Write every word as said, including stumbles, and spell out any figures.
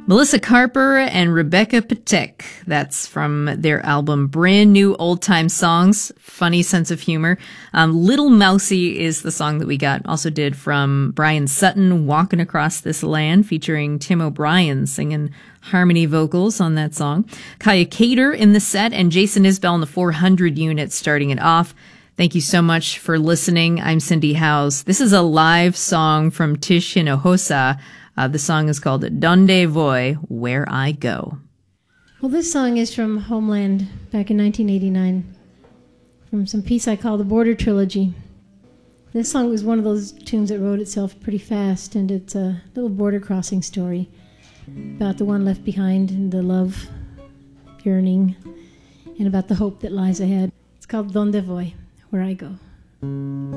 Melissa Carper and Rebecca Patek. That's from their album Brand New Old Time Songs. Funny sense of humor. Um, Little Mousy is the song that we got. Also did from Brian Sutton, Walking Across This Land, featuring Tim O'Brien singing harmony vocals on that song. Kaya Cater in the set, and Jason Isbell in the four hundred unit starting it off. Thank you so much for listening. I'm Cindy Howes. This is a live song from Tish Hinojosa. Uh, the song is called Donde Voy, Where I Go. Well, this song is from Homeland back in nineteen eighty-nine, from some piece I call the Border Trilogy. This song was one of those tunes that wrote itself pretty fast, and it's a little border crossing story about the one left behind and the love, yearning, and about the hope that lies ahead. It's called Donde Voy, Where I Go.